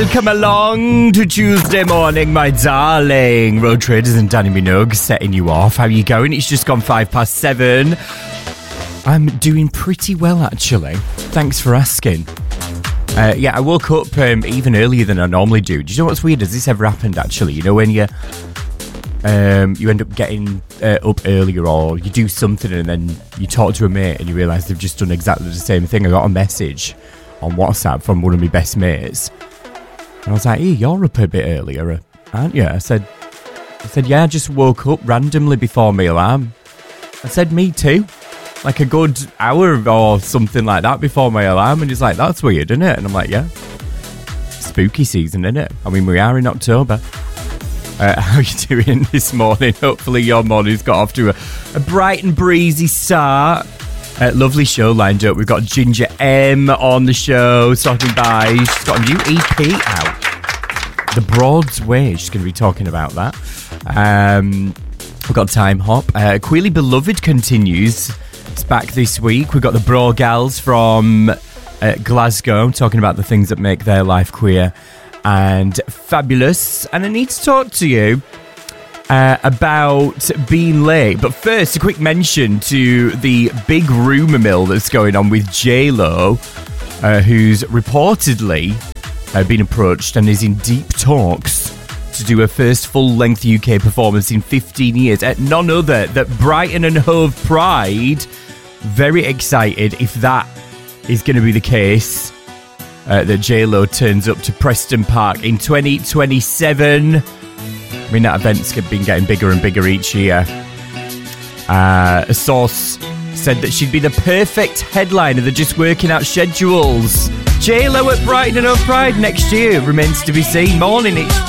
Welcome along to Tuesday morning, my darling. Road Traders and Danny Minogue setting you off. How are you going? It's just gone 7:05. I'm doing pretty well, actually. Thanks for asking. I woke up even earlier than I normally do. Do you know what's weird? Has this ever happened, actually? You know, when you end up getting up earlier, or you do something and then you talk to a mate and you realise they've just done exactly the same thing. I got a message on WhatsApp from one of my best mates. And I was like, hey, you're up a bit earlier, aren't you? I said, yeah, I just woke up randomly before my alarm. I said, me too. Like a good hour or something like that before my alarm. And he's like, that's weird, isn't it? And I'm like, yeah. Spooky season, isn't it? I mean, we are in October. How are you doing this morning? Hopefully your morning's got off to a bright and breezy start. Lovely show lined up. We've got Ginger M on the show, stopping by. She's got a new EP out, The Broad's Way. She's going to be talking about that. We've got Time Hop. Queerly Beloved continues. It's back this week. We've got the Bro Gals from Glasgow talking about the things that make their life queer and fabulous. And I need to talk to you about being late. But first, a quick mention to the big rumour mill that's going on with J-Lo, who's reportedly been approached and is in deep talks to do her first full-length UK performance in 15 years at none other than Brighton and Hove Pride. Very excited if that is going to be the case, that J-Lo turns up to Preston Park in 2027. I mean, that event's been getting bigger and bigger each year. A source said that she'd be the perfect headliner. They're just working out schedules. J-Lo at Brighton and Hove Pride next year remains to be seen. Morning, it's